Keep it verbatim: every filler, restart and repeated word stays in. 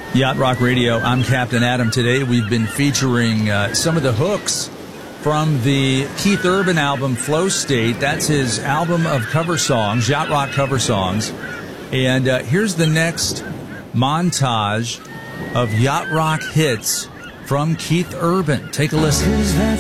Yacht Rock Radio, I'm Captain Adam. Today we've been featuring uh, some of the hooks from the Keith Urban album, Flow State. That's his album of cover songs, Yacht Rock cover songs. And uh, here's the next montage of Yacht Rock hits from Keith Urban. Take a listen.